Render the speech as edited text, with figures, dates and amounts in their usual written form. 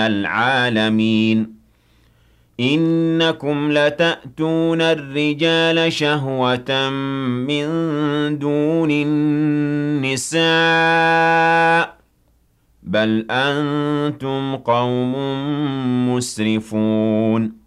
العالمين إنكم لتأتون الرجال شهوة من دون النساء بل أنتم قوم مسرفون